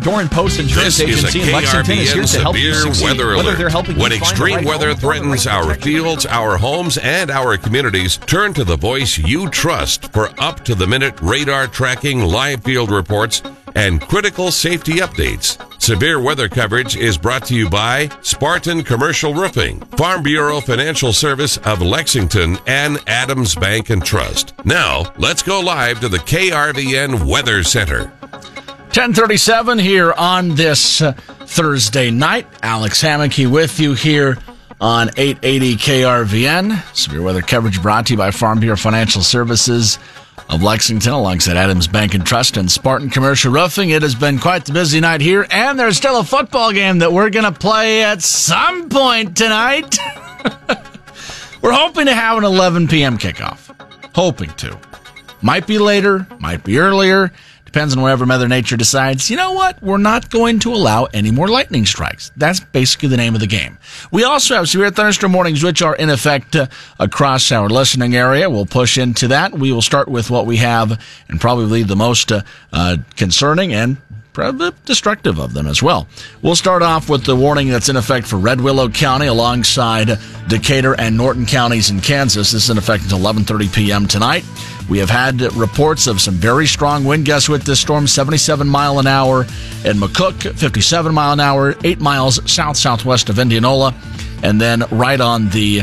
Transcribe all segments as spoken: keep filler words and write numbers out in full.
Doran Post Insurance This Agency is in a Lexington is here to help you severe succeed. weather Whether alert. they're helping you When find the extreme right weather home or the threatens right our protection. fields, our homes, and our communities, turn to the voice you trust for up-to-the-minute radar tracking, live field reports, and critical safety updates. Severe weather coverage is brought to you by Spartan Commercial Roofing, Farm Bureau Financial Service of Lexington, and Adams Bank and Trust. Now, let's go live to the K R V N Weather Center. ten thirty-seven here on this uh, Thursday night. Alex Hammocky with you here on eight eighty K R V N. Severe weather coverage brought to you by Farm Bureau Financial Services of Lexington, alongside Adams Bank and Trust and Spartan Commercial Roofing. It has been quite the busy night here, and there's still a football game that we're going to play at some point tonight. We're hoping to have an eleven p.m. kickoff. Hoping to. Might be later, might be earlier. Depends on whatever Mother Nature decides. You know what? We're not going to allow any more lightning strikes. That's basically the name of the game. We also have severe thunderstorm warnings, which are in effect uh, across our listening area. We'll push into that. We will start with what we have, and probably the most uh, uh, concerning and probably destructive of them as well. We'll start off with the warning that's in effect for Red Willow County alongside Decatur and Norton counties in Kansas. This is in effect until eleven thirty p.m. tonight. We have had reports of some very strong wind gusts with this storm, seventy-seven mile an hour in McCook, fifty-seven mile an hour, eight miles south-southwest of Indianola, and then right on the,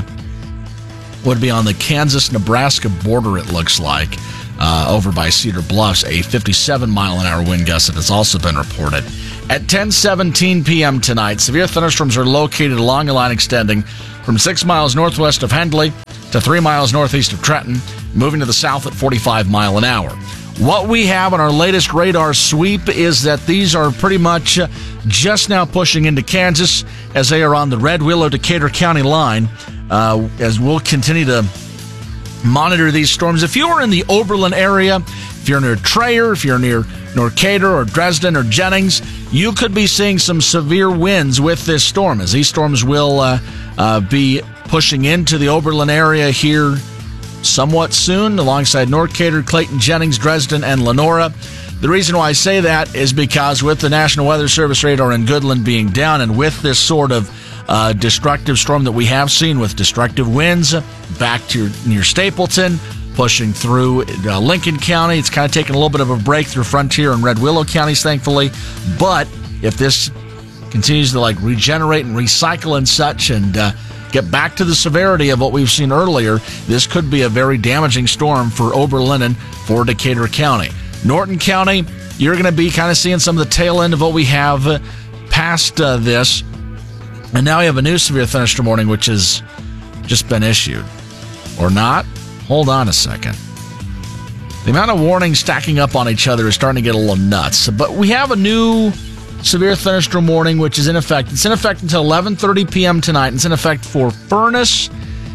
would be on the Kansas-Nebraska border, it looks like, uh, over by Cedar Bluffs, a fifty-seven mile an hour wind gust that has also been reported. At ten seventeen p.m. tonight, severe thunderstorms are located along a line extending from six miles northwest of Hendley to three miles northeast of Trenton, moving to the south at forty-five mile an hour. What we have on our latest radar sweep is that these are pretty much uh, just now pushing into Kansas as they are on the Red Willow-Decatur County line, uh, as we'll continue to monitor these storms. If you are in the Oberlin area, if you're near Traer, if you're near Norcatur or Dresden or Jennings, you could be seeing some severe winds with this storm, as these storms will uh, uh, be pushing into the Oberlin area here somewhat soon, alongside Norcatur, Clayton, Jennings, Dresden, and Lenora. The reason why I say that is because with the National Weather Service radar in Goodland being down, and with this sort of uh, destructive storm that we have seen with destructive winds back to your, near Stapleton, pushing through uh, Lincoln County, it's kind of taking a little bit of a break through Frontier and Red Willow counties, thankfully. But if this continues to like regenerate and recycle and such, and uh, get back to the severity of what we've seen earlier, this could be a very damaging storm for Oberlin and for Decatur County. Norton County, you're going to be kind of seeing some of the tail end of what we have uh, past uh, this. And now we have a new severe thunderstorm warning, which has just been issued. Or not? Hold on a second. The amount of warnings stacking up on each other is starting to get a little nuts. But we have a new severe thunderstorm warning, which is in effect. It's in effect until eleven thirty p.m. tonight. It's in effect for Furnace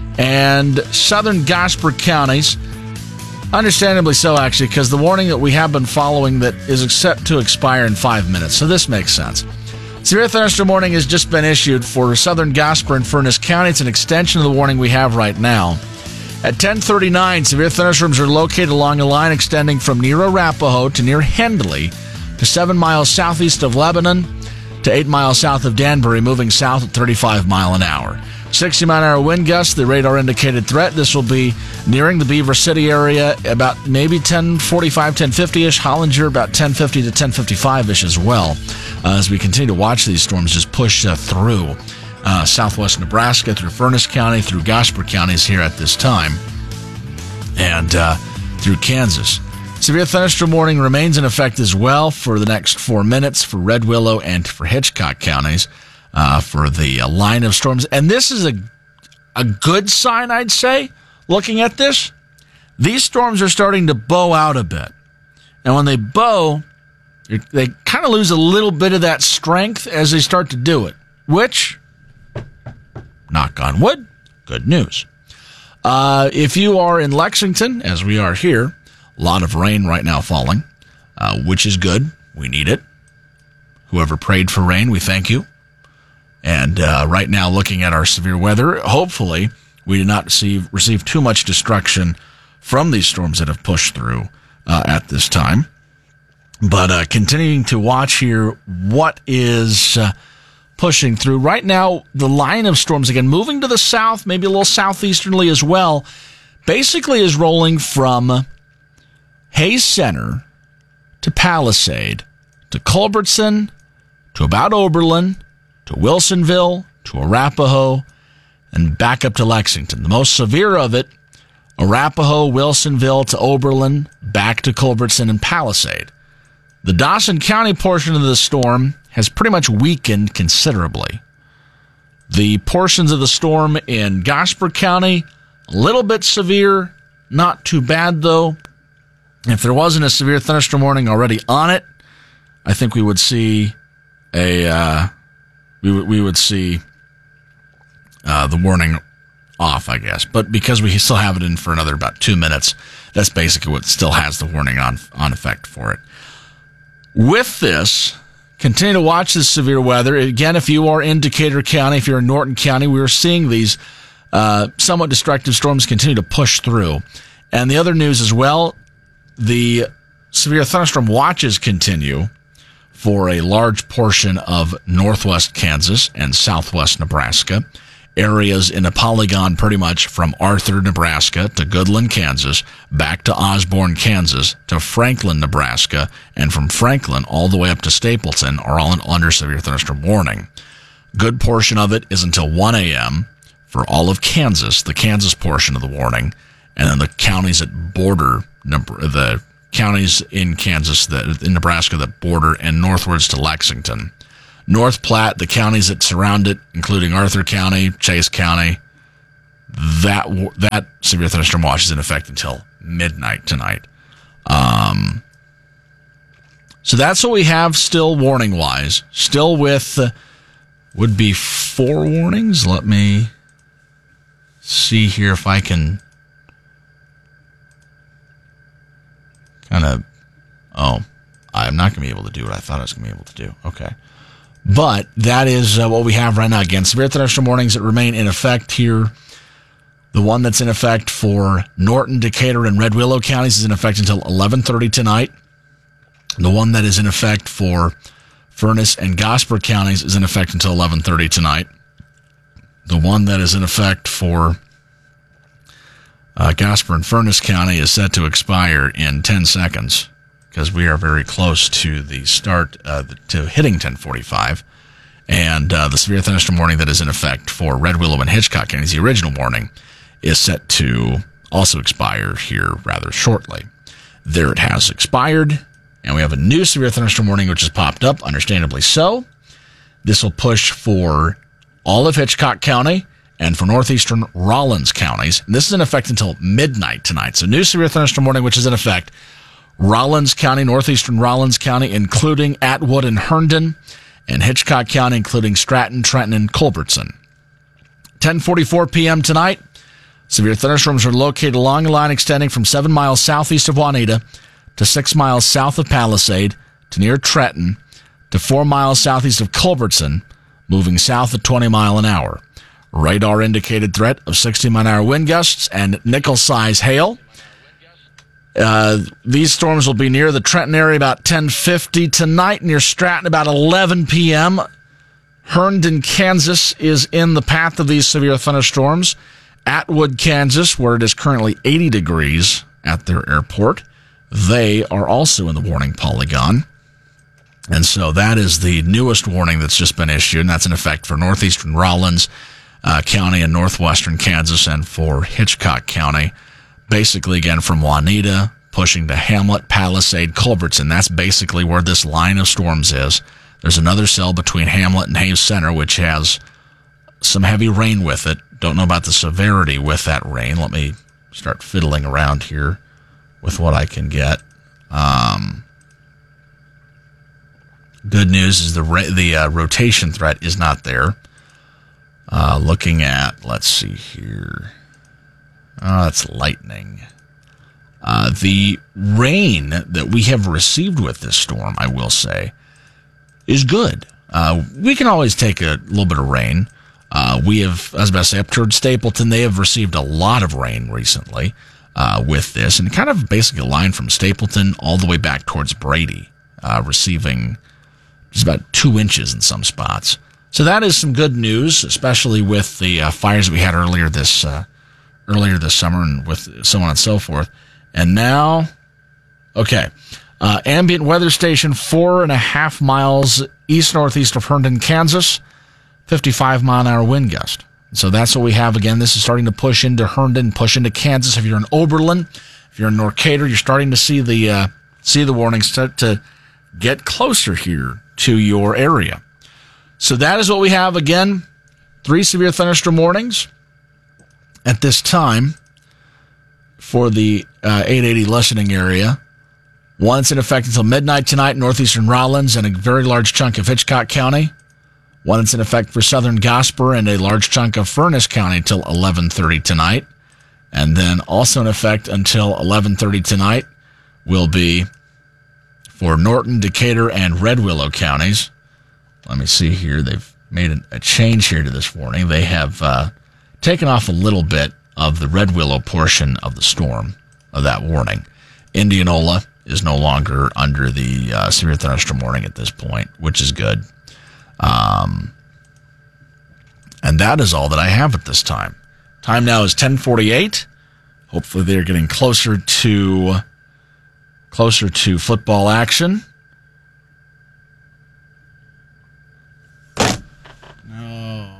and southern Gosper counties. Understandably so, actually, because the warning that we have been following that is set to expire in five minutes. So this makes sense. Severe thunderstorm warning has just been issued for southern Gosper and Furnace County. It's an extension of the warning we have right now. At ten thirty-nine, severe thunderstorms are located along a line extending from near Arapahoe to near Hendley, to seven miles southeast of Lebanon, to eight miles south of Danbury, moving south at thirty-five mile an hour. sixty mile an hour wind gusts, the radar indicated threat. This will be nearing the Beaver City area about maybe ten forty-five, ten fifty-ish. Hollinger about ten fifty to ten fifty-five-ish as well, uh, as we continue to watch these storms just push uh, through uh, southwest Nebraska, through Furnace County, through Gosper counties here at this time, and uh, through Kansas. Severe thunderstorm warning remains in effect as well for the next four minutes for Red Willow and for Hitchcock counties uh, for the uh, line of storms. And this is a a good sign, I'd say, looking at this. These storms are starting to bow out a bit. And when they bow, they kind of lose a little bit of that strength as they start to do it, which, knock on wood, good news. Uh, if you are in Lexington, as we are here, a lot of rain right now falling, uh, which is good. We need it. Whoever prayed for rain, we thank you. And uh, right now, looking at our severe weather, hopefully we do not receive, receive too much destruction from these storms that have pushed through uh, at this time. But uh, continuing to watch here what is uh, pushing through. Right now, the line of storms, again, moving to the south, maybe a little southeasterly as well, basically is rolling from Hayes Center to Palisade to Culbertson to about Oberlin to Wilsonville to Arapahoe and back up to Lexington. The most severe of it, Arapahoe, Wilsonville to Oberlin, back to Culbertson and Palisade. The Dawson County portion of the storm has pretty much weakened considerably. The portions of the storm in Gosper County, a little bit severe, not too bad though. If there wasn't a severe thunderstorm warning already on it, I think we would see a uh, we would we would see uh, the warning off, I guess. But because we still have it in for another about two minutes, that's basically what still has the warning on on effect for it. With this, continue to watch this severe weather. Again, if you are in Decatur County, if you're in Norton County, we are seeing these uh, somewhat destructive storms continue to push through. And the other news as well, the severe thunderstorm watches continue for a large portion of northwest Kansas and southwest Nebraska. Areas in a polygon pretty much from Arthur, Nebraska to Goodland, Kansas, back to Osborne, Kansas, to Franklin, Nebraska, and from Franklin all the way up to Stapleton are all under severe thunderstorm warning. Good portion of it is until one a.m. for all of Kansas, the Kansas portion of the warning, and then the counties that border, the counties in Kansas, that in Nebraska that border, and northwards to Lexington. North Platte, the counties that surround it, including Arthur County, Chase County, that that severe thunderstorm watch is in effect until midnight tonight. Um, so that's what we have still warning-wise. Still with, uh, would be four warnings. Let me see here if I can kind of, oh, I'm not going to be able to do what I thought I was going to be able to do. Okay. But that is uh, what we have right now. Again, severe thunderstorm warnings that remain in effect here. The one that's in effect for Norton, Decatur, and Red Willow counties is in effect until eleven thirty tonight. The one that is in effect for Furnace and Gosper counties is in effect until eleven thirty tonight. The one that is in effect for uh, Gosper and Furnace County is set to expire in ten seconds. Because we are very close to the start, uh, to hitting ten forty-five. And uh, the severe thunderstorm warning that is in effect for Red Willow and Hitchcock counties, the original warning, is set to also expire here rather shortly. There it has expired, and we have a new severe thunderstorm warning which has popped up, understandably so. This will push for all of Hitchcock County and for northeastern Rollins counties. And this is in effect until midnight tonight. So new severe thunderstorm warning which is in effect Rollins County, northeastern Rollins County, including Atwood and Herndon, and Hitchcock County, including Stratton, Trenton, and Culbertson. ten forty-four p.m. tonight, severe thunderstorms are located along a line extending from seven miles southeast of Juanita to six miles south of Palisade to near Trenton to four miles southeast of Culbertson, moving south at twenty miles an hour. Radar indicated threat of sixty mile an hour wind gusts and nickel-size hail. Uh, these storms will be near the Trenton area about ten fifty tonight, near Stratton about eleven p.m. Herndon, Kansas is in the path of these severe thunderstorms. Atwood, Kansas, where it is currently eighty degrees at their airport, they are also in the warning polygon. And so that is the newest warning that's just been issued, and that's in effect for northeastern Rollins uh, County and northwestern Kansas, and for Hitchcock County. Basically, again, from Juanita, pushing to Hamlet, Palisade, Culbertson. That's basically where this line of storms is. There's another cell between Hamlet and Hayes Center, which has some heavy rain with it. Don't know about the severity with that rain. Let me start fiddling around here with what I can get. Um, good news is the ra- the uh, rotation threat is not there. Uh, looking at, let's see here. Oh, that's lightning. Uh, the rain that we have received with this storm, I will say, is good. Uh, we can always take a little bit of rain. Uh, we have, I was about to say, up towards Stapleton, they have received a lot of rain recently uh, with this, and kind of basically a line from Stapleton all the way back towards Brady. uh, receiving just about two inches in some spots. So that is some good news, especially with the uh, fires that we had earlier this uh, earlier this summer and with so on and so forth. And now, okay, uh, ambient weather station four and a half miles east-northeast of Herndon, Kansas, fifty-five mile an hour wind gust. So that's what we have. Again, this is starting to push into Herndon, push into Kansas. If you're in Oberlin, if you're in Norcator, you're starting to see the uh, see the warnings start to get closer here to your area. So that is what we have. Again, three severe thunderstorm warnings at this time for the uh, eight eighty listening area. One that's in effect until midnight tonight in northeastern Rollins and a very large chunk of Hitchcock County. One that's in effect for southern Gosper and a large chunk of Furnace County until eleven thirty tonight. And then also in effect until eleven thirty tonight will be for Norton, Decatur, and Red Willow counties. Let me see here. They've made a change here to this warning. They have uh, taken off a little bit of the Red Willow portion of the storm of that warning. Indianola is no longer under the uh, severe thunderstorm warning at this point, which is good. Um, and that is all that I have at this time. Time now is ten forty-eight. Hopefully they're getting closer to closer to football action. No.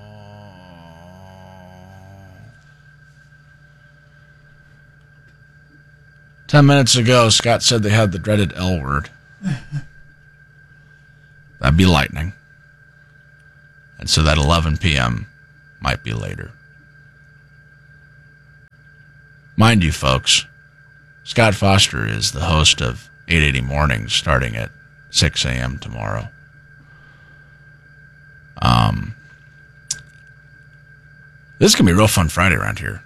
Ten minutes ago, Scott said they had the dreaded L word. That'd be lightning. And so that eleven p.m. might be later. Mind you, folks, Scott Foster is the host of eight eighty Mornings starting at six a.m. tomorrow. Um, this is going to be a real fun Friday around here.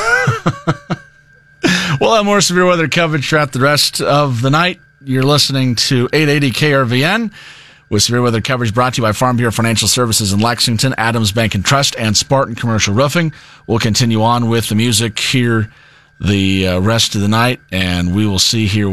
We'll have more severe weather coverage throughout the rest of the night. You're listening to eight eighty K R V N. With severe weather coverage brought to you by Farm Bureau Financial Services in Lexington, Adams Bank and Trust, and Spartan Commercial Roofing. We'll continue on with the music here the uh, rest of the night, and we will see here